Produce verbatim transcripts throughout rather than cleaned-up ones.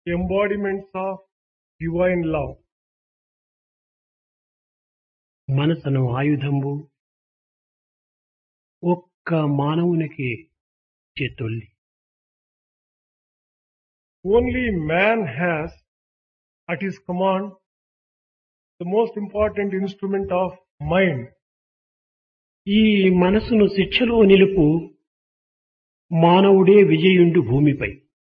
embodiments of divine love. మనసును ఆయుధంబు ఒక్క మానవునికి చేతొల్లి. Only man has at his command the most important instrument of mind. ఈ మనసును శిక్షలో నిలుపు మానవుడే విజయుండు భూమిపై.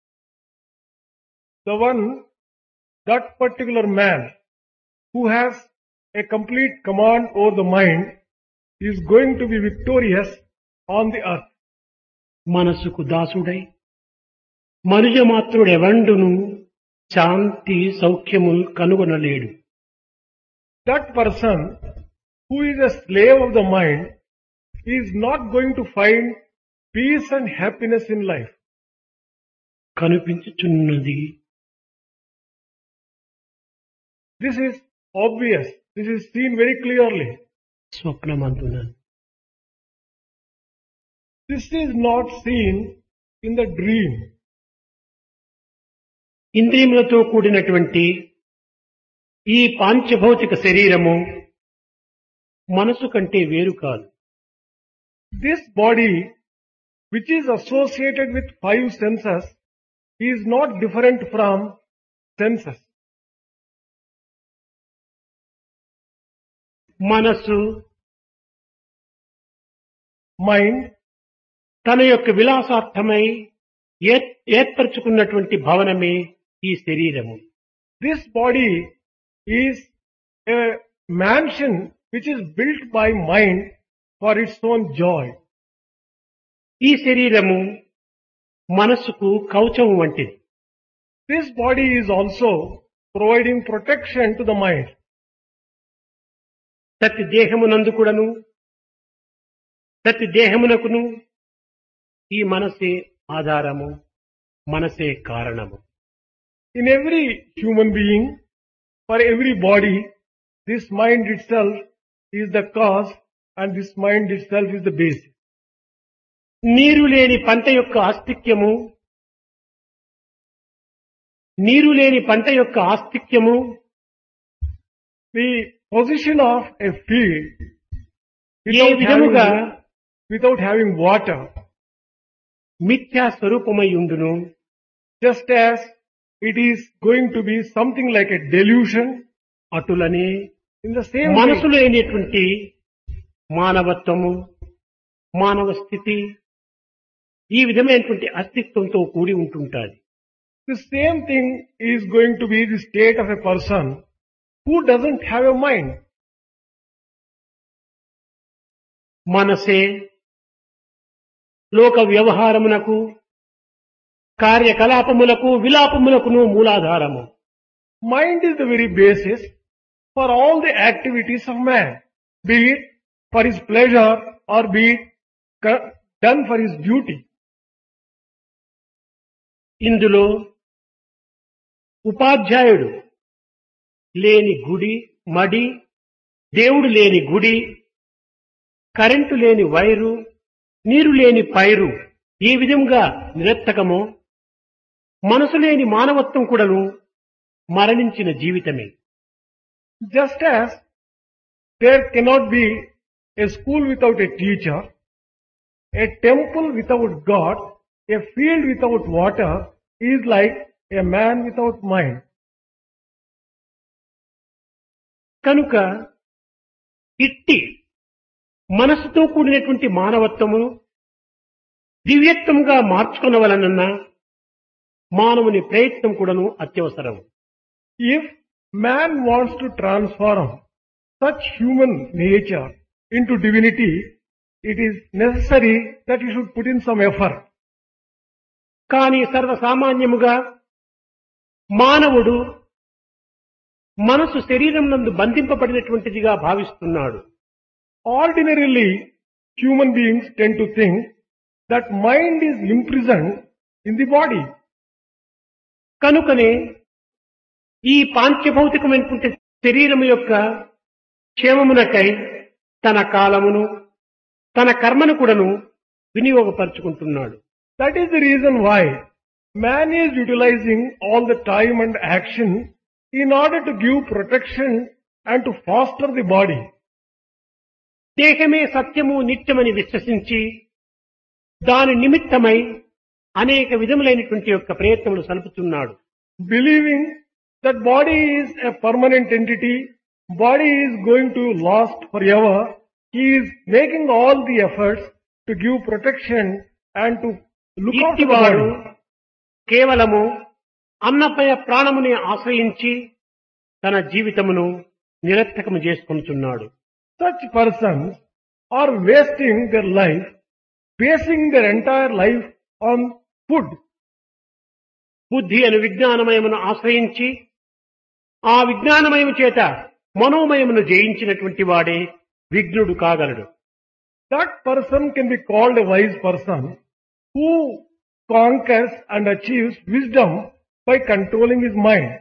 The one, that particular man who has a complete command over the mind is going to be victorious on the earth. మనసుకు దాసుడై మనుజమాత్రుడెవండును శాంతి సౌఖ్యము కనుగొనలేడు. That person who is a slave of the mind is not going to find peace and happiness in life. కనిపించుచున్నది. This is obvious. This is seen very clearly. స్వప్నమందున This is not seen in the dream. ఇంద్రియములతో కూడినటువంటి ఈ పాంచభౌతిక శరీరము మనసు కంటే వేరు కాదు. This body, which is associated with five senses, is not different from senses. మనసు Mind, తన యొక్క విలాసార్థమై ఏ- ఏర్పరచుకున్నటువంటి భవనమే ఈ శరీరము. this body is a mansion which is built by mind for its own joy. ఈ శరీరము మనసుకు కవచం వంటిది. This body is also providing protection to the mind. ప్రతి దేహమునందు కూడాను ప్రతి దేహమునకును ఈ మనసే ఆధారము, మనసే కారణము. In every human being, for every body, this mind itself is the cause and this mind itself is the base. నీరు లేని పంట యొక్క ఆస్తిక్యము నీరు లేని పంట యొక్క ఆస్తిక్యము The position of a field A without విధముగా having, without having water, మిథ్యా స్వరూపమై ఉండును, just as it is going to be something like a delusion, అటులనే in the same way, మనసులో అయినటువంటి మానవత్వము, మానవ స్థితి ఈ విధమైనటువంటి అస్తిత్వంతో కూడి ఉంటుంటాది. the same thing is going to be the state of a person who doesn't have a mind. మనసే లోక వ్యవహారమునకు, కార్యకలాపములకు, విలాపములకును మూలాధారము. Mind is the very basis for all the activities of man, be it for his pleasure or be it co- done for his duty. ఇందులో ఉపాధ్యాయుడు లేని గుడి మడి, దేవుడు లేని గుడి, కరెంటు లేని వైరు, నీరు లేని పైరు ఈ విధంగా నిరర్థకమో, మనసు లేని మానవత్వం కూడాను మరణించిన జీవితమే. Just as there cannot be a school without a teacher, a temple without God, a field without water is like a man without mind. కనుక ఇట్టి మనసుతో కూడినటువంటి మానవత్వమును దివ్యత్వంగా మార్చుకొనవలనన్న మానవుని ప్రయత్నం కూడాను అత్యవసరం. If man wants to transform such human nature into divinity, it is necessary that he should put in some effort. కానీ సర్వసామాన్యముగా మానవుడు మనసు శరీరం నందు బంధింపబడినటువంటిదిగా భావిస్తున్నాడు. Ordinarily, human beings tend to think that mind is imprisoned in the body. కనుకనే ఈ పాంచభౌతికమైనటువంటి శరీరము యొక్క క్షేమమునకై తన కాలమును, తన కర్మను కూడాను వినియోగపరుచుకుంటున్నాడు. That is the reason why Man is utilizing all the time and action in order to give protection and to foster the body. దేహమే సత్యము నిత్యమని విశ్వసించి దాని నిమిత్తమై అనేక విధములైనటువంటి యొక్క ప్రయత్నములు సలుపుతున్నాడు. Believing that body is a permanent entity, body is going to last forever, he is making all the efforts to give protection and to look after the ఇట్టివాడు body. కేవలము అన్నపయ ప్రాణముని ఆశ్రయించి తన జీవితమును నిరర్థకము చేసుకొనుచున్నాడు. Such persons are wasting their life, basing their entire life on food. బుద్ధి అను విజ్ఞానమయమును ఆశ్రయించి ఆ విజ్ఞానమయము చేత మనోమయమును జయించినటువంటి వాడే విఘ్నుడు కాగలడు. That person can be called a wise person who conquers and achieves wisdom by controlling his mind.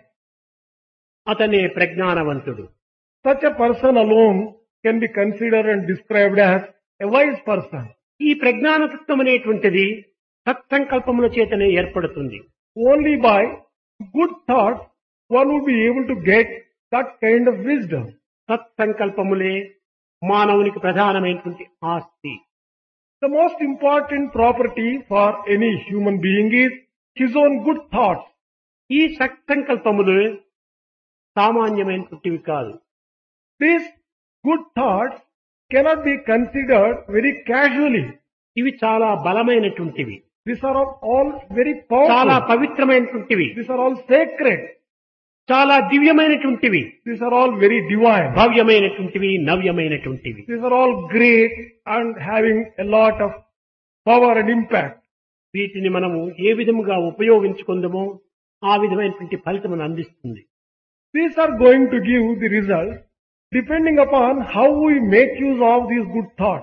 అతనే ప్రజ్ఞానవంతుడు. Such a person alone can be considered and described as a wise person. ఈ ప్రజ్ఞానతత్వం అనేటువంటిది సత్సంకల్పముల చేతనే ఏర్పడుతుంది. Only by good thoughts one would be able to get that kind of wisdom. సత్సంకల్పములే మానవునికి ప్రధానమైనటువంటి ఆస్తి. The most important property for any human being is his own good thoughts. ఈ సత్సంకల్పములు సామాన్యమైనటువంటివి కాదు. These good thoughts cannot be considered very casually. ఇవి చాలా బలమైనటువంటివి, These are all, all very చాలా powerful. పవిత్రమైనటువంటివి, These are all sacred. చాలా దివ్యమైనటువంటివి, These are all very divine. భవ్యమైనటువంటివి, నవ్యమైనటువంటివి. These are all great and having a lot of power and impact. వీటిని మనము ఏ విధముగా ఉపయోగించుకుందామో ఆ విధమైనటువంటి ఫలితమును అందిస్తుంది. These are going to give the result depending upon how we make use of these good thoughts.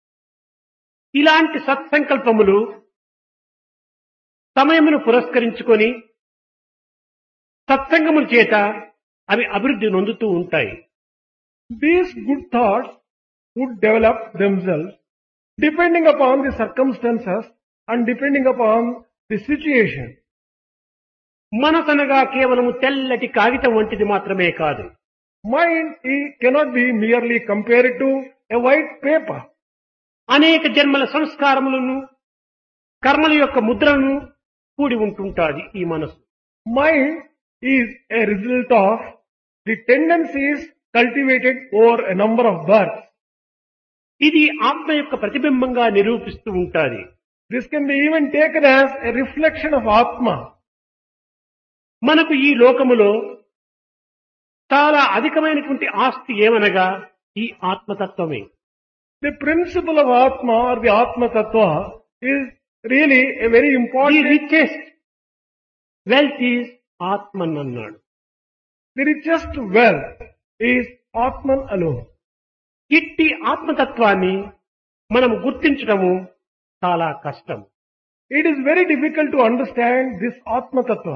ఇలాంటి సత్సంకల్పములు సమయమును పురస్కరించుకొని సత్సంగముల చేత అవి అభివృద్ధి నొందుతూ ఉంటాయి. These good thoughts would develop themselves depending upon the circumstances and depending upon the situation. మనసనగా కేవలము తెల్లటి కాగితం వంటిది మాత్రమే కాదు. Mind it cannot be merely compared to a white paper. అనేక జన్మల సంస్కారములను కర్మల యొక్క ముద్రలను కూడి ఉంటుంటాది ఈ మనసు. Mind is a result of the tendencies cultivated over a number of births. ఇది ఆత్మ యొక్క ప్రతిబింబంగా నిరూపిస్తూ ఉంటాది. This can be even taken as a reflection of Atma. మనకు ఈ లోకములో చాలా అధికమైనటువంటి ఆస్తి ఏమనగా ఈ ఆత్మతత్వమే. The principle of Atma or the Atma Tattva is really a very the important. Richest wealth is ఆత్మన్ అన్నాడు. The richest wealth is Atman alone. ఇట్టి ఆత్మతత్వాన్ని మనం గుర్తించడము చాలా కష్టం. It is very difficult to understand this Atma Tattva.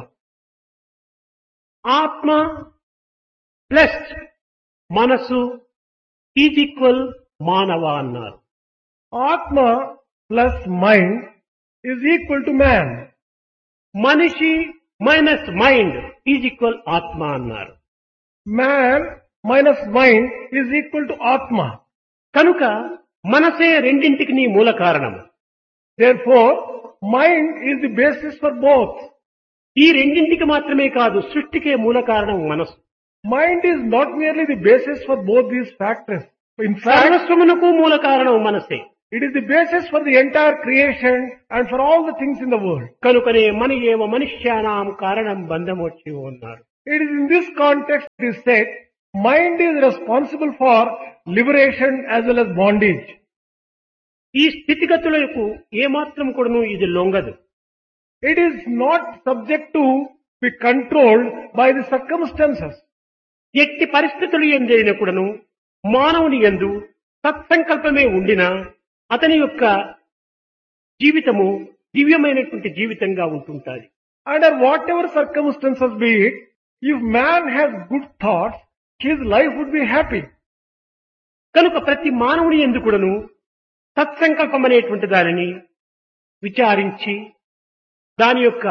ఆత్మ plus మనసు is equal మానవ అన్నారు. Atma plus mind is equal to man. మనిషి మైనస్ మైండ్ ఈజ్ ఈక్వల్ ఆత్మ అన్నారు. Man minus mind is equal to Atma. కనుక మనసే రెండింటికి మూల కారణం. Therefore, mind is the basis for both. ఈ రెండింటికి మాత్రమే కాదు, సృష్టికే మూల కారణం మనసు. Mind is not merely the basis for both these factors. In fact, సర్వస్వమునకు మూల కారణం మనసే. it is the basis for the entire creation and for all the things in the world. కనుకనే మన ఏవ మనుష్యానాం కారణం బంధమొచ్చి ఉన్నారు. It is in this context it is said, mind is responsible for liberation as well as bondage. ఈ స్థితిగతులకు ఏమాత్రం కూడాను ఇది లొంగదు. It is not subject to be controlled by the circumstances. ఎట్టి పరిస్థితులు ఎందైనా కూడాను మానవుని యందు సత్సంకల్పమే ఉండినా అతని యొక్క జీవితము దివ్యమైనటువంటి జీవితంగా ఉంటుంటాది. Under whatever circumstances be it, if man has good thoughts, his life would be happy. కనుక ప్రతి మానవుని యందు కూడాను సత్సంకల్పం అనేటువంటి దానిని విచారించి దాని యొక్క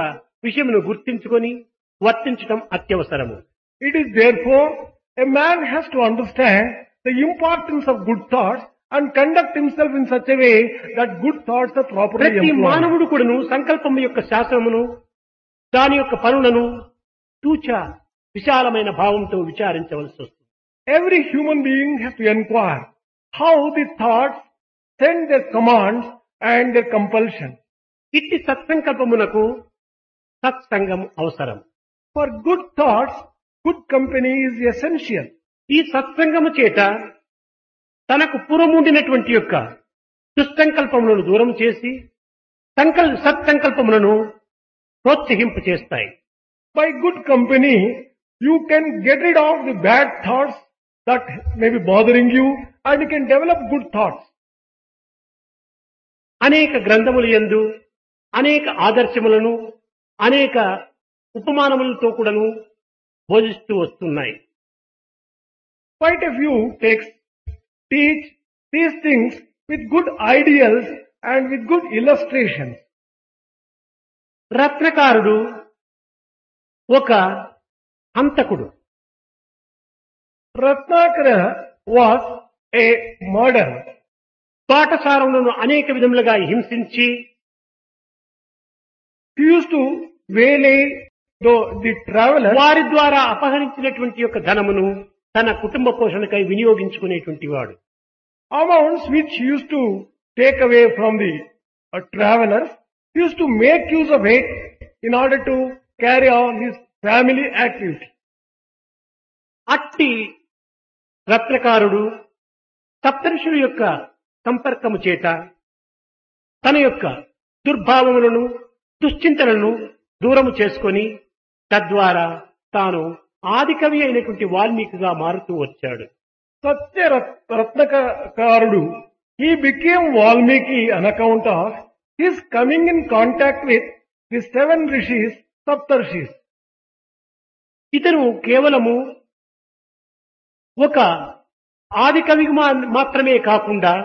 విషయమును గుర్తించుకొని వర్తించటం అత్యవసరము. It is therefore a man has to understand the importance of good thoughts and conduct himself in such a way that good thoughts are properly ప్రతి employed. మానవుడు కూడాను సంకల్పం యొక్క శాస్త్రమును దాని యొక్క పనులను తూచ విశాలమైన భావంతో విచారించవలసి వస్తుంది. Every human being has to inquire how the thoughts send their commands and their compulsion. ఇట్టి సత్సంకల్పమునకు సత్సంగం అవసరం. For good thoughts, good company is essential. ఈ సత్సంగము చేత తనకు పూర్వముండినటువంటి యొక్క దుస్సంకల్పములను దూరం చేసి సంకల్ సత్సంకల్పములను ప్రోత్సహింప చేస్తాయి. By good company, you can get rid of the bad thoughts that may be bothering you and you can develop good thoughts. అనేక గ్రంథముల యందు అనేక ఆదర్శములను అనేక ఉపమానములతో కూడాను బోధిస్తూ వస్తున్నాయి. Quite a few texts teach these things with good ideals and with good illustrations. రత్నకారుడు ఒక హంతకుడు. Ratnakara was a murderer. పాఠశాలను అనేక విధములుగా హింసించి He used to waylay the, the travelers. వారి ద్వారా అపహరించినటువంటి యొక్క ధనమును తన కుటుంబ పోషణకై వినియోగించుకునేటువంటి వాడు. Amounts which he used to take away from the uh, travelers, he used to make use of it in order to carry on his family activity. అట్టి రత్నకారుడు సప్తఋషుల యొక్క సంపర్కము చేత తన యొక్క దుర్భావములను దుశ్చింతలను దూరము చేసుకొని తద్వారా తాను ఆదికవి అయినటువంటి వాల్మీకిగా మారుతూ వచ్చాడు. Satya Ratnakarudu, he became Valmiki on account of his coming in contact with the seven rishis, Saptarshis. ఇతను కేవలము ఒక ఆదికవి మాత్రమే కాకుండా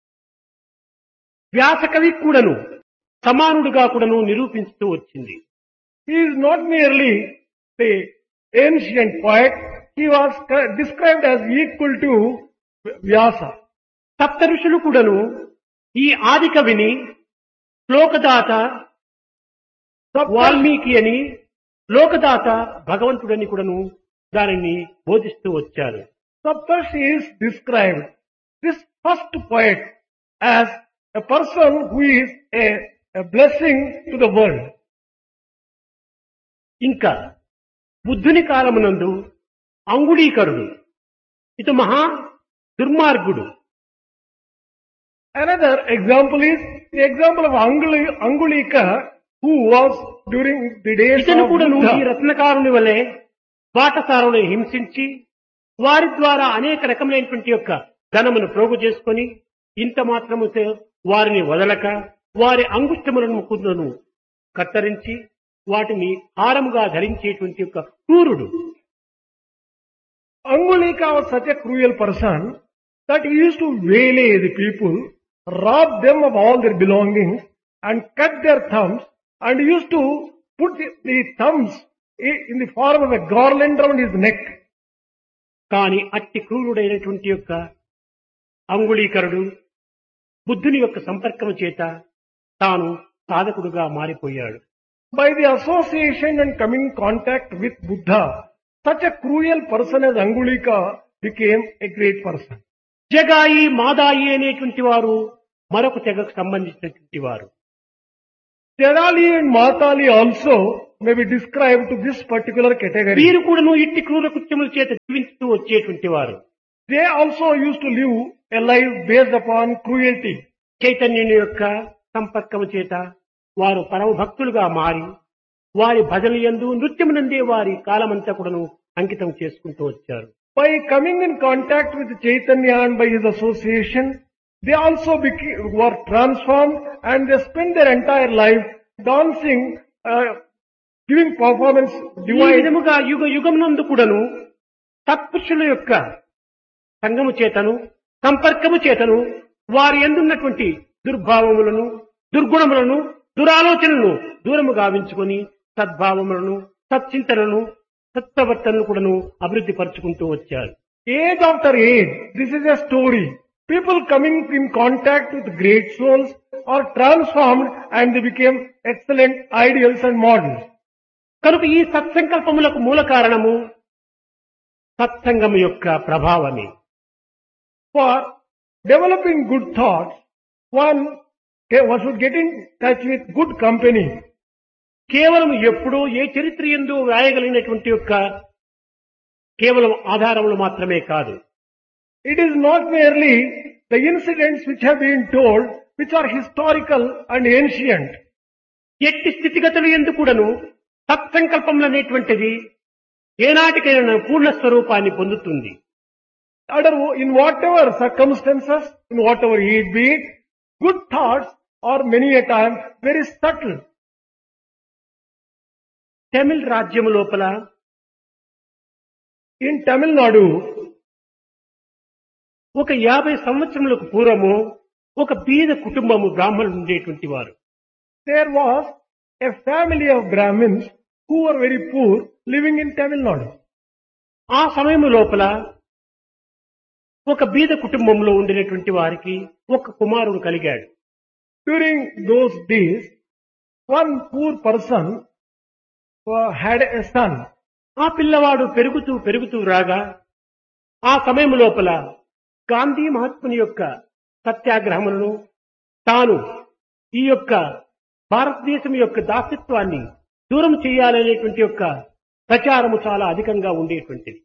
వ్యాసకవి కూడాను సమానుడుగా కూడాను నిరూపిస్తూ వచ్చింది. He is not merely the ancient poet, he was described as equal to Vyasa. సప్త ఋషులు కూడాను ఈ ఆదికవిని శ్లోకదాత వాల్మీకి అని, లోకదాత భగవంతుడని కూడాను దానిని బోధిస్తూ వచ్చారు. Saptarshi is described, this first poet, as a person who is a, a blessing to the world. ఇంకా బుద్ధుని కాలమునందు అంగుళీకరుడు ఇటు మహా దుర్మార్గుడు. Another example is the example of Anguli, Angulika, who was during the days ఇతను of కూడాను ఈ Buddha. రత్నకారుని వలె పాఠశాలను హింసించి వారి ద్వారా అనేక రకమైనటువంటి యొక్క ధనమును ప్రోగు చేసుకొని ఇంత మాత్రముతో వారిని వదలక వారి అంగుష్టములను ముకుందును కత్తరించి వాటిని హారముగా ధరించేటువంటి యొక్క క్రూరుడు. Angulika was such a cruel person that he used to waylay the people, rob them of all their belongings and cut their thumbs, and he used to put the, the thumbs i- in the form of a garland around his neck. కాని అట్టి క్రూరుడైనటువంటి యొక్క అంగుళీకరుడు బుద్ధుని యొక్క సంపర్కము చేత తాను సాధకుడుగా మారిపోయాడు. By the association and coming in contact with Buddha, such a cruel person as Angulika became a great person. జగాయి మాదాయి అనేటువంటి వారు మరొక తెగకు సంబంధించినటువంటి వారు. Jadali and Matali also may be described to this particular category. వీరు కూడాను ఇట్టి క్రూర కృత్యముల చేత జీవిస్తూ వచ్చేటువంటి వారు. They also used to live a life based upon cruelty. చైతన్యుని యొక్క సంపర్కము చేత వారు పరమ భక్తులుగా మారి వారి భజన యందు నృత్యమునందే వారి కాలమంతా కూడాను అంకితం చేసుకుంటూ వచ్చారు. By coming in contact with Chaitanya and by his association, they also became, were transformed and they spent their entire life dancing, uh, giving performance, ఈ divine. విధముగా యుగ యుగమునందు కూడాను తత్పురుషుల యొక్క సంగము చేతను సంపర్కము చేతను వారి యందున్నటువంటి దుర్భావములను దుర్గుణములను దురాలోచనలను దూరము గావించుకొని సద్భావములను, సచ్చింతనను, సత్ప్రవర్తనను కూడాను అభివృద్ధి పరుచుకుంటూ వచ్చారు. Age after age, this is a story. People coming in contact with great souls are transformed and they became excellent ideals and models. కనుక ఈ సత్సంకల్పములకు మూల కారణము సత్సంగము యొక్క ప్రభావమే. For developing good thoughts, one one should get in touch with good company. కేవలం ఎప్పుడూ ఏ చరిత్ర యందు వ్రాయగలిగినటువంటి యొక్క కేవలం ఆధారములు మాత్రమే కాదు. It is not merely the incidents which have been told, which are historical and ancient. ఎట్టి స్థితిగతులు యందు కూడాను సత్సంకల్పములు అనేటువంటిది ఏనాటికైనా పూర్ణ స్వరూపాన్ని పొందుతుంది. Other, in whatever circumstances, in whatever it be, good thoughts are many a time very subtle. తమిళ రాజ్యము లోపల In Tamil Nadu, ఒక యాభై సంవత్సరములకు పూర్వము ఒక బీద కుటుంబము బ్రాహ్మణులు ఉండేటువంటి వారు. there was a family of Brahmins who were very poor living in Tamil Nadu. ఆ సమయము లోపల ఒక బీద కుటుంబంలో ఉండినటువంటి వారికి ఒక కుమారుడు కలిగాడు. During those days, one poor person uh, had a son. ఆ పిల్లవాడు పెరుగుతూ పెరుగుతూ రాగా ఆ సమయం లోపల గాంధీ మహాత్ముని యొక్క సత్యాగ్రహములను తాను ఈ యొక్క భారతదేశం యొక్క దాస్యత్వాన్ని దూరం చేయాలనేటువంటి యొక్క ప్రచారము చాలా అధికంగా ఉండేటువంటిది.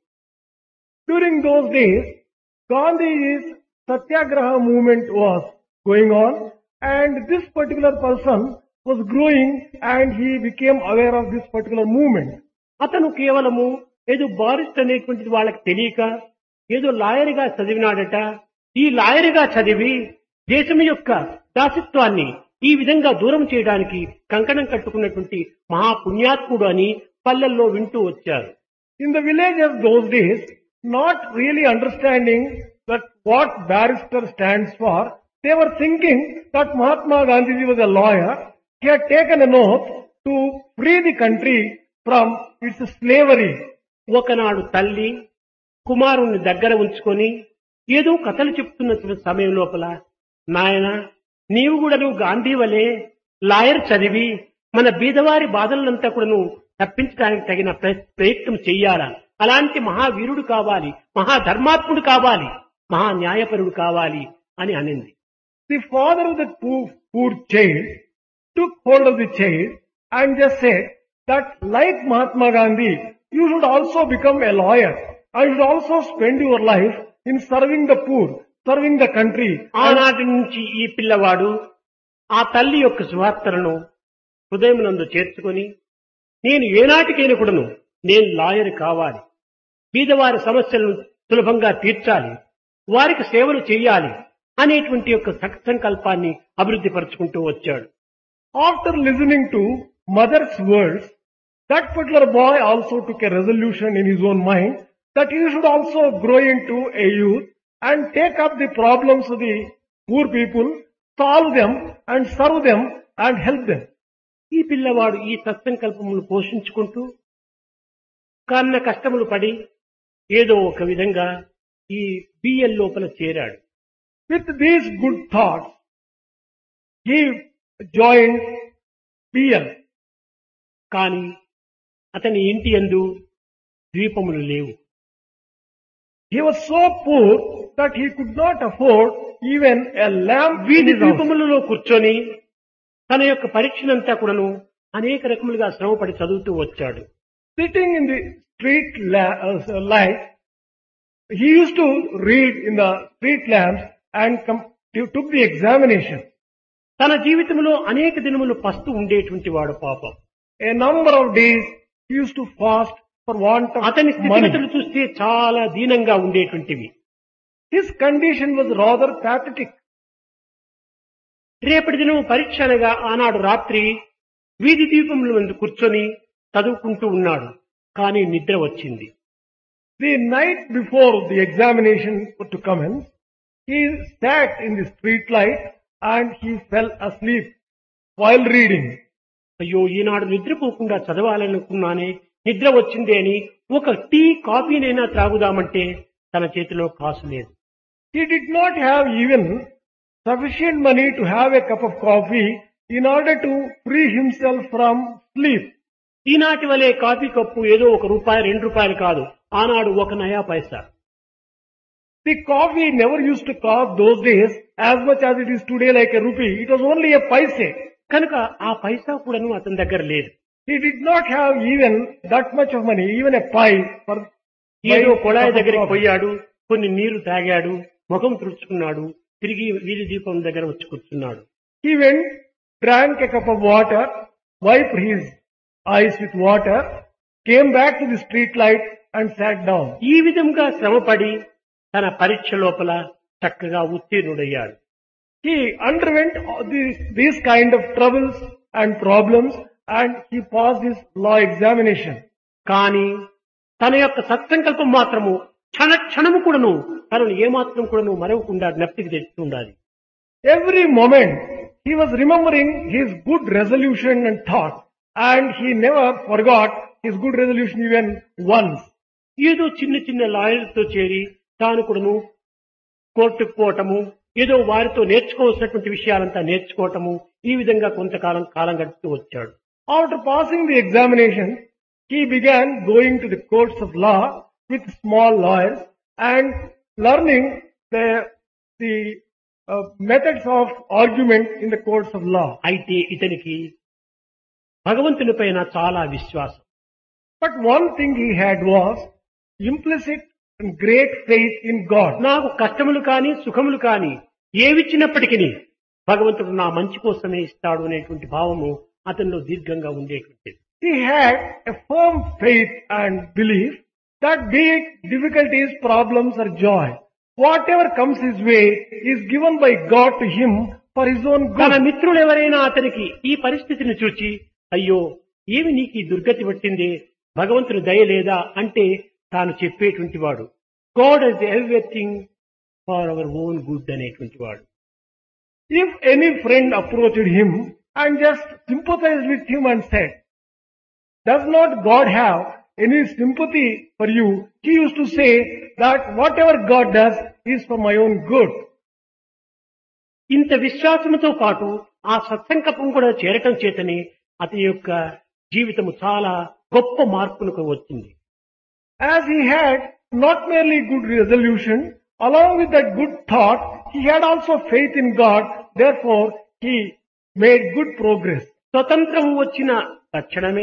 During those days, Gandhi's Satyagraha movement was going on, and this particular person was growing and he became aware of this particular movement. అతను కేవలము ఏదో బారిస్టర్ అనేటువంటిది వాళ్ళకి తెలియక ఏదో లాయర్గా చదివినాడట. ఈ లాయర్గా చదివి దేశం యొక్క దాసత్వాన్ని ఈ విధంగా దూరం చేయడానికి కంకణం కట్టుకున్నటువంటి మహాపుణ్యాత్ముడు అని పల్లెల్లో వింటూ వచ్చారు. In the villages those days, not really understanding that what barrister stands for, they were thinking that Mahatma Gandhi was a lawyer. He had taken an oath to free the country from its slavery. ఒకనాడు తల్లి కుమారుణ్ణి దగ్గర ఉంచుకొని ఏదో కథలు చెప్తున్న సమయం లోపల, నాయన నీవు కూడా నువ్వు గాంధీ వలె లాయర్ చదివి మన బీదవారి బాధలంతా కూడా నువ్వు తప్పించడానికి తగిన ప్రయత్నం చెయ్యాలా, అలాంటి మహావీరుడు కావాలి, మహాధర్మాత్ముడు కావాలి, మహా న్యాయపరుడు కావాలి అని అనింది. The father of that poor, poor child took hold of the child and just said that like Mahatma Gandhi, you should also become a lawyer. I should also spend your life in serving the poor, serving the country. ఆనాటి నుంచి ఈ పిల్లవాడు ఆ తల్లి యొక్క సువార్తలను హృదయమునందు చేర్చుకొని నేను ఏనాటికైనా కూడాను నేను లాయర్ కావాలి, బీదవారి సమస్యలను సులభంగా తీర్చాలి, వారికి సేవలు చేయాలి అనేటువంటి యొక్క సంకల్పాన్ని అభివృద్ధి పరుచుకుంటూ వచ్చాడు. After listening to mother's words, that particular boy also took a resolution in his own mind that he should also grow into a youth and take up the problems of the poor people, solve them and serve them and help them. ఈ పిల్లవాడు ఈ సత్సంకల్పములు పోషించుకుంటూ కన్న కష్టములు పడి ఏదో ఒక విధంగా ఈ బిఎల్ లోపల చేరాడు. With these good thoughts, he joined B L. కానీ అతని ఇంటి యందు ద్వీపములు లేవు. He was so poor that he could not afford even a lamp. వీధి ద్వీపములలో కూర్చొని తన యొక్క పరీక్షనంతా కూడాను అనేక రకములుగా శ్రమపడి చదువుతూ వచ్చాడు. Sitting in the street la- uh, light, he used to read in the street lamps and com- he took the examination. తన జీవితంలో అనేక దినములు పస్తు ఉండేటువంటి వాడు పాపం. A number of days he used to fast for want of అతని money. స్థితిగతులు చూస్తే చాలా దీనంగా ఉండేటువంటివి. His condition was rather pathetic. రేపటి దినం పరీక్ష అనగా ఆనాడు రాత్రి వీధి దీపముల ముందు కూర్చొని చదువుకుంటూ ఉన్నాడు. కానీ నిద్ర వచ్చింది. The night before the examination to commence, he sat in the street light and he fell asleep while reading. అయ్యో ఈనాడు నిద్రపోకుండా చదవాలనుకున్నానే, నిద్ర వచ్చిందే అని ఒక టీ కాఫీనైనా త్రాగుదామంటే తన చేతిలో కాసు లేదు. He did not have even sufficient money to have a cup of coffee in order to free himself from sleep. ఈనాటి వలె కాఫీ కప్పు ఏదో ఒక రూపాయి రెండు రూపాయలు కాదు, ఆనాడు ఒక నయా పైసా. The coffee never used to cost those days as much as it is today like a rupee. It was only a paise. కనుక ఆ పైసా కూడాను అతని దగ్గర లేదు. He did not have even that much of money, even a pie for ఏదో buying కొళాయి cup of దగ్గరికి coffee. పోయాడు, కొన్ని నీరు తాగాడు, ముఖం తుడుచుకున్నాడు, తిరిగి వీధి దీపం దగ్గర వచ్చి కూర్చున్నాడు. He went, drank a cup of water, wiped his eyes with water, came back to the street light and sat down. ఈ విధంగా శ్రమపడి తన పరీక్ష లోపల చక్కగా ఉత్తీర్ణుడయ్యాడు. He underwent all these, these kind of troubles and problems and he passed his law examination. కానీ తన యొక్క సత్సంకల్పం మాత్రము క్షణ క్షణము కూడాను తనను ఏమాత్రం కూడాను మరవకుండా జ్ఞప్తికి తెచ్చుతుండాలి. Every moment he was remembering his good resolution and thought and he never forgot his good resolution even once. ఏదో చిన్న చిన్న లాయర్లతో చేరి తాను కూడాను కోర్టుకు పోవటము, ఏదో వారితో నేర్చుకోవాల్సినటువంటి విషయాలంతా నేర్చుకోవటము, ఈ విధంగా కొంతకాలం కాలం గడుపుతూ వచ్చాడు. After passing the examination, he began going to the courts of law with small lawyers and learning the, the uh, methods of argument in the courts of law. అయితే ఇతనికి భగవంతుని పైన చాలా విశ్వాసం. But one thing he had was implicit and great faith in God. నాకు కష్టములు కానీ సుఖములు కానీ ఏవిచ్చినప్పటికీ భగవంతుడు నా మంచి కోసమే ఇస్తాడు అనేటువంటి భావము అతనిలో దీర్ఘంగా ఉండేటువంటిది. He had a firm faith and belief that be it difficulties, problems or joy, whatever comes his way is given by God to him for his own తన good. మిత్రులు ఎవరైనా అతనికి ఈ పరిస్థితిని చూచి అయ్యో ఏమి నీకు ఈ దుర్గతి పట్టింది, భగవంతుని దయ లేదా అంటే తాను చెప్పేటువంటి వాడు God is everything for our own good అనేటువంటి వాడు. If any friend approached him and just sympathized with him and said, does not God have any sympathy for you? He used to say that whatever God does is for my own good. ఇంత విశ్వాసంతో పాటు ఆ సత్సంకల్పం కూడా చేరటం చేతనే అతని యొక్క జీవితము చాలా గొప్ప మార్పులకు వచ్చింది. As he had not merely good resolution, along with that good thought, he had also faith in God. Therefore, he made good progress. స్వతంత్రం వచ్చిన తక్షణమే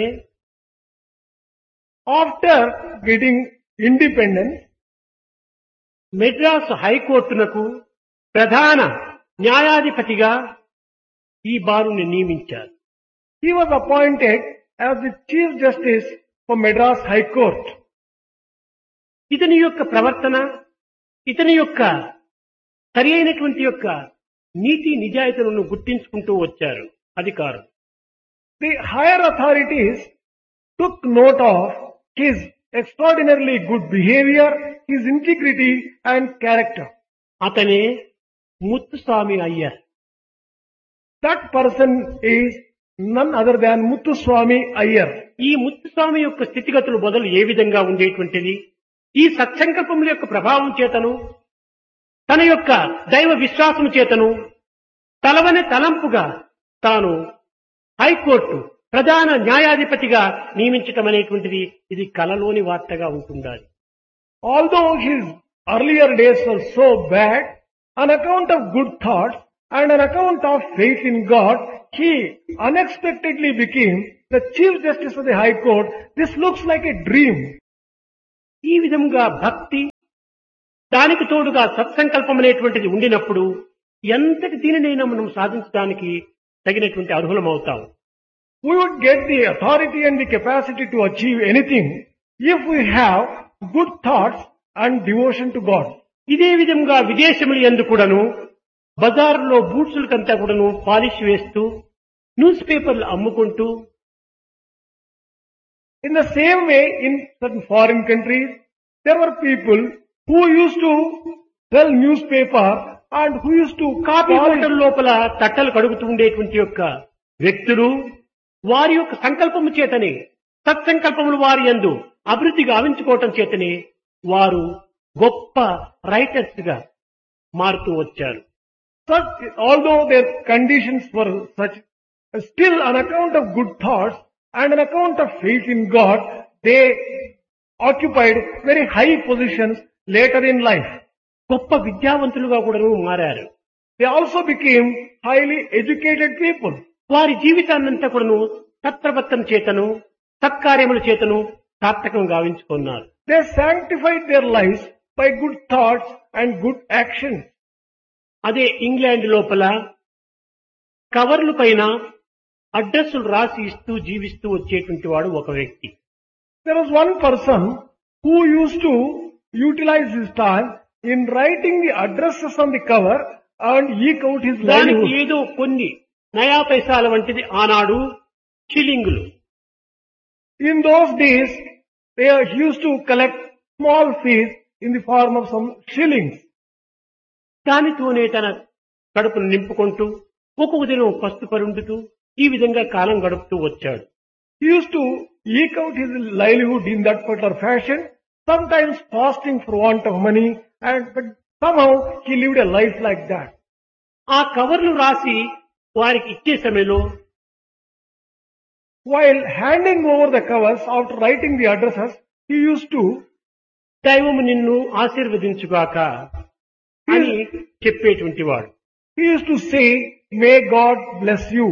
After getting independence, మెడ్రాస్ హైకోర్టునకు ప్రధాన న్యాయాధిపతిగా ఈ బారుని నియమించారు. he was appointed as the Chief Justice for Madras High Court. ఇతని యొక్క ప్రవర్తన, ఇతని యొక్క సరి అయినటువంటి యొక్క నీతి నిజాయితీలను గుర్తించుకుంటూ వచ్చారు అధికారులు. The higher authorities took note of his extraordinarily good behavior, his integrity and character. అతనే Muthuswami Iyer. That person is none other than Muthuswami Iyer. ఈ ముత్తుస్వామి యొక్క స్థితిగతులు మొదలు ఏ విధంగా ఉండేటువంటిది, ఈ సత్సంకల్పముల యొక్క ప్రభావం చేతను తన యొక్క దైవ విశ్వాసం చేతను తలవని తలంపుగా తాను హైకోర్టు ప్రధాన న్యాయాధిపతిగా నియమించటం అనేటువంటిది ఇది కలలోని వార్తగా ఉంటుండాలి. Although his earlier days were so bad, on account of good thoughts and on account of faith in God, he unexpectedly became the Chief Justice of the High Court. This looks like a dream. ఈ విధంగా భక్తి దానికి తోడుగా సత్సంకల్పం అనేటువంటిది ఉండినప్పుడు ఎంతటి దీనినైనా మనం సాధించడానికి తగినటువంటి అర్హులమవుతాం. We would get the authority and the capacity to achieve anything if we have good thoughts and devotion to God. ఇదే విధంగా విదేశములు యందు కూడాను బజారులో బూట్సులకంతా కూడాను పాలిష్ వేస్తూ న్యూస్ పేపర్లు అమ్ముకుంటూ, In the same way, in certain foreign countries, there were people who used to sell newspaper and who used to coffee polish hotel లోపల తట్టలు కడుగుతూ ఉండేటువంటి యొక్క వ్యక్తులు వారి యొక్క సంకల్పము చేతనే సత్సంకల్పములు వారి యందు అభివృద్ధి గావించుకోవటం చేతనే వారు గొప్ప రైటర్స్ గా మారుతూ వచ్చారు. Such, although their conditions were such, still on account of good thoughts and on account of faith in God, they occupied very high positions later in life. గొప్ప విద్యావంతులుగా కూడా మారారు. They also became highly educated people. వారి జీవితాన్నంతా కూడాను సత్ప్రవర్తన చేతను సత్కార్యముల చేతను సార్థకం గావించుకున్నారు. They sanctified their lives by good thoughts and good actions. అదే ఇంగ్లాండ్ లోపల కవర్ల పైన అడ్రస్సులు రాసి ఇస్తూ జీవిస్తూ వచ్చేటువంటి వాడు ఒక వ్యక్తి. There was one person who used to utilize his time in writing the addresses on the cover and eke out his దానికి livelihood. ఏదో కొన్ని నయా పైసాల వంటిది ఆనాడు షిల్లింగులు. In those days, they used to collect small fees in the form of some shillings. దానితోనే తన కడుపును నింపుకుంటూ ఒక్కొక్క దినం పస్తు పరుండుతూ ఈ విధంగా కాలం గడుపుతూ వచ్చాడు. He used to eke out his livelihood in that particular fashion, sometimes fasting for want of money, and but somehow he lived a life like that. ఆ కవర్లు రాసి వారికి ఇచ్చే సమయంలో While handing over the covers after writing the addresses, he used to దైవము నిన్ను ఆశీర్వదించుగాక అని చెప్పేటువంటి వాడు. he used to say, "May God bless you."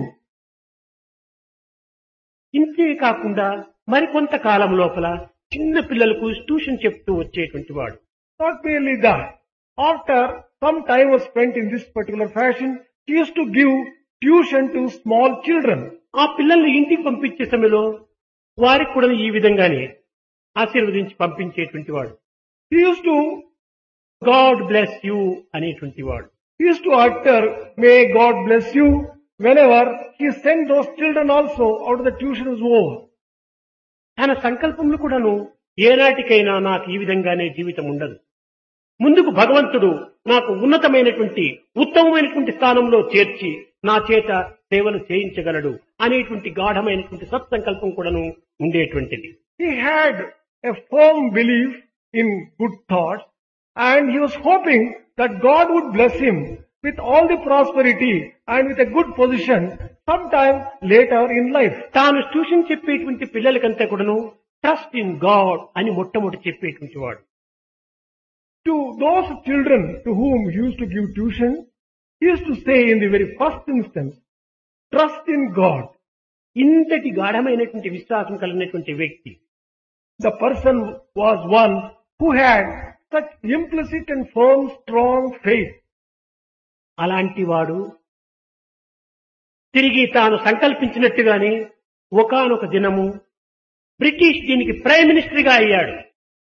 ఇంతే కాకుండా మరికొంత కాలం లోపల చిన్న పిల్లలకు ట్యూషన్ చెప్తూ వచ్చేటువంటి వాడు. Not merely that. After some time was spent in this particular fashion, he used to give tuition to small children. ఆ పిల్లల్ని ఇంటికి పంపించే సమయంలో వారికి కూడా ఈ విధంగానే ఆశీర్వదించి పంపించేటువంటి వాడు. He used to God bless you అనేటువంటి వాడు. he used to utter, "May God bless you," whenever he sent those children also out of the tuition was over. తన సంకల్పములు కూడాను ఏనాటికైనా నాకు ఈ విధంగానే జీవితం ఉండదు, ముందుకు భగవంతుడు నాకు ఉన్నతమైనటువంటి ఉత్తమమైనటువంటి స్థానంలో చేర్చి నా చేత సేవలు చేయించగలడు అనేటువంటి గాఢమైనటువంటి సత్సంకల్పం కూడాను ఉండేటువంటిది. He had a firm belief in good thoughts, and he was hoping that God would bless him with all the prosperity and with a good position sometime later in life. తాను ట్యూషన్ చెప్పేటువంటి పిల్లలకంతా కూడాను trust in God అని మొట్టమొదటి చెప్పేటువంటి వాడు. To those children to whom he used to give tuition, he used to say in the very first instance, "Trust in God." ఇంతటి గాఢమైనటువంటి విశ్వాసం కలిగినటువంటి వ్యక్తి. The person was one who had such implicit and firm, strong faith. అలాంటి వాడు తిరిగి తాను సంకల్పించినట్టుగానే ఒకానొక దినము బ్రిటిష్ దీనికి ప్రైమ్ మినిస్టర్ గా అయ్యాడు.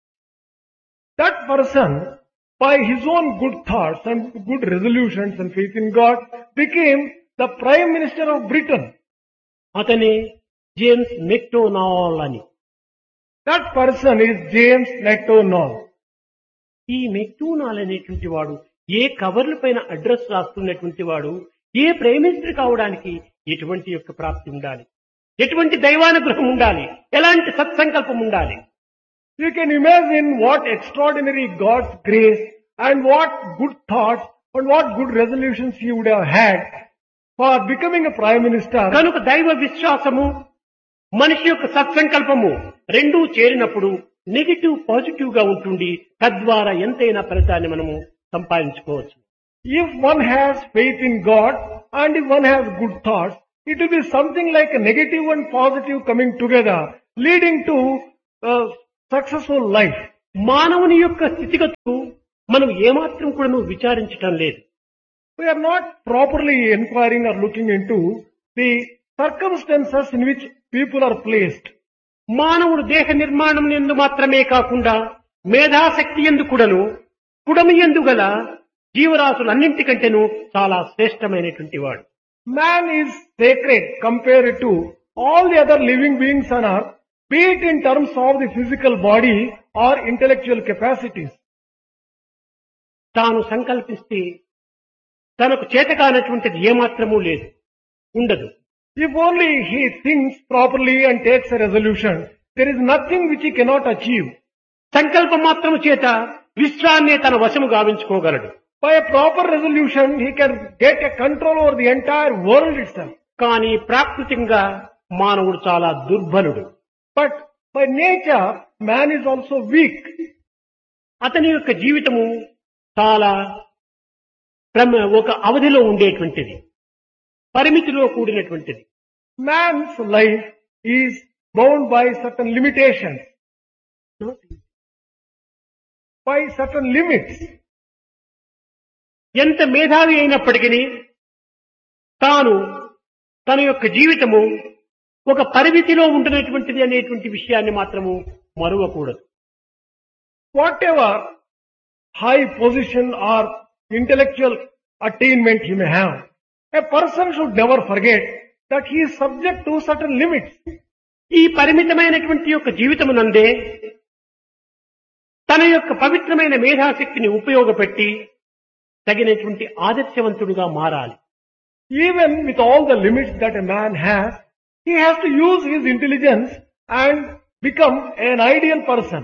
That person, by his own good thoughts and good resolutions and faith in God, became the Prime Minister of Britain. అతనే జేమ్స్ మెక్డొనాల్డ్ అని. That person is James Macdonald. ఈ మెక్డొనాల్డ్ అనేటువంటి వాడు ఏ కవర్ల పైన address రాస్తున్నటువంటి వాడు ఏ prime minister కావడానికి ఎటువంటి యొక్క ప్రాప్తి ఉండాలి, ఎటువంటి దైవానుగ్రహం ఉండాలి, ఎలాంటి సత్సంకల్పం ఉండాలి. You can imagine what extraordinary God's grace and what good thoughts and what good resolutions he would have had for becoming a Prime Minister. కనుక దైవ విశ్వాసము మనిషి యొక్క సత్సంకల్పము రెండూ చేరినప్పుడు నెగిటివ్ పాజిటివ్ గా ఉంటుండి తద్వారా ఎంతైనా ఫలితాన్ని మనము సంపాదించుకోవచ్చు. If one has faith in God and if one has good thoughts, it will be something like a negative and positive coming together, leading to a successful life. మానవుని యొక్క స్థితిగతులు మనం ఏమాత్రం కూడా విచారించటం లేదు. We are not properly inquiring or looking into the circumstances in which people are placed. మానవుడు దేహ నిర్మాణం ఎందు మాత్రమే కాకుండా మేధాశక్తి ఎందు కూడాను కుడమి ఎందు గల జీవరాశులన్నింటికంటేనూ చాలా శ్రేష్టమైనటువంటి వాడు. Man is sacred compared to all the other living beings on earth, be it in terms of the physical body or intellectual capacities. తాను సంకల్పిస్తే తనకు చేతకానటువంటిది ఏమాత్రమూ లేదు, ఉండదు. If only he thinks properly and takes a resolution, there is nothing which he cannot achieve. సంకల్పం మాత్రము చేత విశ్వాన్నే తన వశము గావించుకోగలడు. By a proper resolution, he can get a control over the entire world itself. కానీ ప్రాకృతికంగా మానవుడు చాలా దుర్బలుడు. But by nature, man is also weak. అతని యొక్క జీవితము చాలా ప్రమ- ఒక అవధిలో ఉండేటువంటిది, పరిమితిలో కూడినటువంటిది. Man's life is bound by certain limitations, by certain limits. ఎంత మేధావి అయినప్పటికీ తాను తన యొక్క జీవితము ఒక పరిమితిలో ఉంటున్నటువంటిది అనేటువంటి విషయాన్ని మాత్రము మరువకూడదు. Whatever high position or intellectual attainment he may have, a person should never forget that he is subject to certain limits. ఈ పరిమితమైనటువంటి యొక్క జీవితమునందే తన యొక్క పవిత్రమైన మేధాశక్తిని ఉపయోగపెట్టి తగినటువంటి ఆదర్శవంతుడిగా మారాలి. Even with all the limits that a man has, he has to use his intelligence and become an ideal person.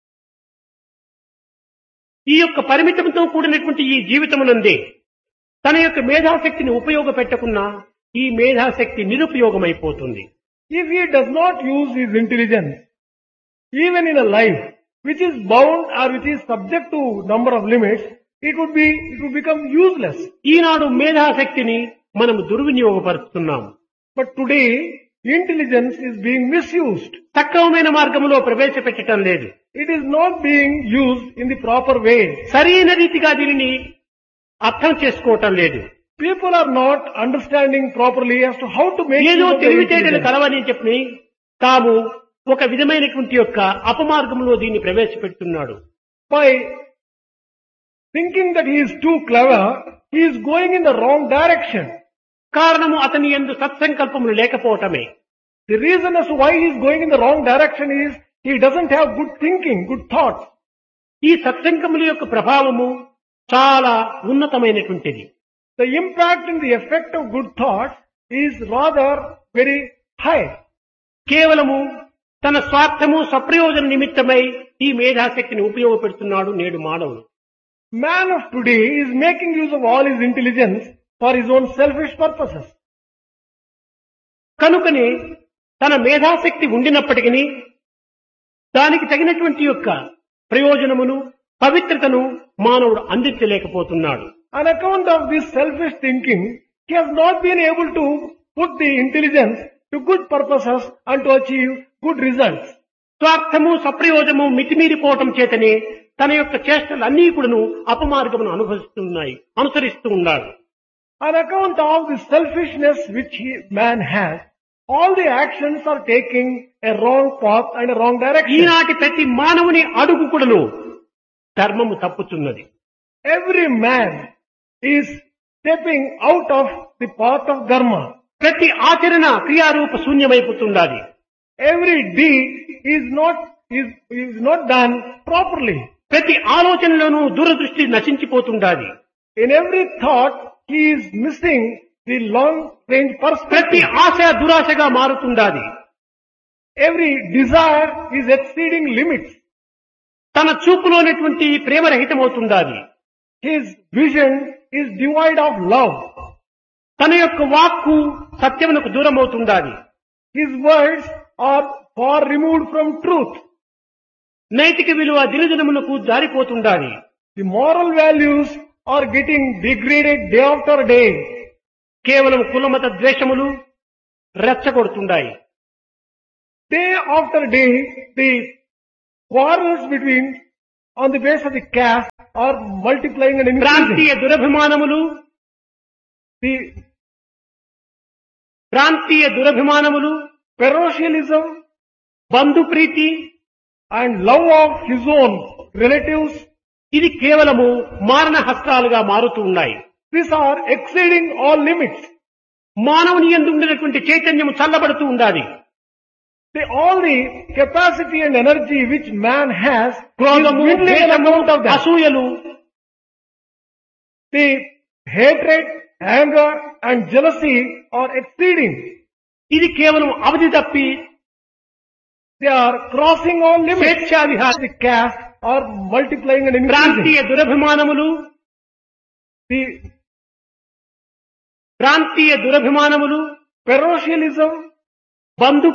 ఈ యొక్క పరిమితంతో కూడినటువంటి ఈ జీవితమునందే తన యొక్క మేధాశక్తిని ఉపయోగపెట్టకున్నా ఈ మేధాశక్తి నిరుపయోగమైపోతుంది. If he does not use his intelligence, even in a life which is bound or which is subject to number of limits, it would be, it would become useless. ఈనాడు మేధాశక్తిని మనము దుర్వినియోగపరుస్తున్నాము. But today, intelligence is being misused. సక్రమమైన మార్గంలో ప్రవేశపెట్టడం లేదు. It is not being used in the proper way. సరైన రీతిగా దీనిని అర్థం చేసుకోవటం లేదు. People are not understanding properly as to how to make use ఏదో of their తెలివితేటలు intelligence. కలవని చెప్పి తాము ఒక విధమైనటువంటి యొక్క అపమార్గంలో దీన్ని ప్రవేశపెడుతున్నాడు. By thinking that he is too clever, he is going in the wrong direction. కారణము అతని యందు సత్సంకల్పములు లేకపోవటమే. The reason as to why he is going in the wrong direction is he doesn't have good thinking, good thoughts. ఈ సత్సంగముల యొక్క ప్రభావము చాలా ఉన్నతమైనటువంటిది. The impact and the effect of good thoughts is rather very high. కేవలము తన స్వార్థము సప్రయోజన నిమిత్తమై ఈ మేధాశక్తిని ఉపయోగపెడుతున్నాడు నేడు మానవుడు. Man of today is making use of all his intelligence for his own selfish purposes. కనుకనే తన మేధాశక్తి ఉండినప్పటికీ దానికి తగినటువంటి యొక్క ప్రయోజనమును పవిత్రతను మానవుడు అందించలేకపోతున్నాడు. On account of this selfish thinking, he has not been able to put the intelligence to good purposes and to achieve good results. స్వార్థము సప్రయోజనము మితిమీరిపోవటం చేతనే తన యొక్క చేష్టలన్నీ కూడాను అపమార్గమును అనుభవిస్తున్నాయి, అనుసరిస్తూ ఉన్నాడు. On account of the selfishness which he, man has, all the actions are taking a wrong path and a wrong direction. ఈనాటి ప్రతి మానవుని అడుగు కూడాను ధర్మము తప్పుతున్నది. Every man is stepping out of the path of dharma. ప్రతి ఆచరణ క్రియారూప శూన్యమైపోతుండాలి. Every deed is not is, is not done properly. ప్రతి ఆలోచనలోనూ దూరదృష్టి నశించిపోతుండాలి. In every thought, he is missing the long range ప్రతి perspective. Asha దురాశగా మారుతుండాలి. Every desire is exceeding limits. తన చూపులోనటువంటి ప్రేమరహితమవుతుండాలి. His vision is devoid of love. తన యొక్క వాక్కు సత్యమునకు దూరమవుతుండాలి. His words are far removed from truth. నైతిక విలువ దినదినమునకు జారిపోతుండాలి. The moral values are getting degraded day after day. కేవలం కులమత ద్వేషములు రెచ్చగొడుతుండాయి. Day after day, the quarrels between on the basis of the caste are multiplying and ప్రాంతీయ increasing. దురభిమానములు The ప్రాంతీయ దురభిమానములు parochialism Bandhu Preethi and love of his own relatives, ఇది కేవలము మారణ హస్తాలుగా మారుతూ ఉన్నాయి. these are exceeding all limits. మానవుని యందు ఉండినటువంటి చైతన్యము చల్లబడుతూ ఉండాలి. The, all the capacity and energy which man has is క్రోధము, dwindling on ద్వేషము, account of that. అసూయలు The hatred, anger and jealousy are exceeding. ఇది కేవలం అవధి తప్పి They are crossing all limits. స్వేచ్ఛా విహార The caste are multiplying and increasing. ప్రాంతీయ దురభిమానములు The ప్రాంతీయ దురభిమానములు parochialism, బంధు